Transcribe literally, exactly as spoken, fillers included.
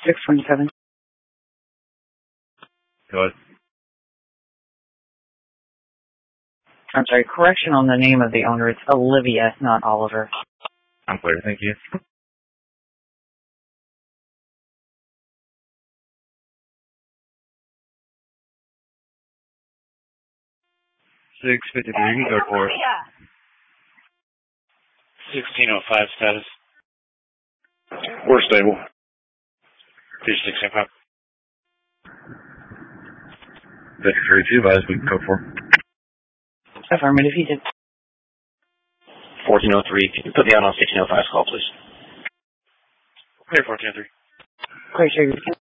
six twenty-seven. Go ahead. I'm sorry, correction on the name of the owner. It's Olivia, not Oliver. I'm clear, thank you. six fifty-three, you can go for it. sixteen oh five status. We're stable. two six oh five. Victor thirty-two, advise we can go for it. Affirmative, he did. fourteen oh three, can you put me out on sixteen oh five call, please? Clear fourteen oh three. Clear, sure.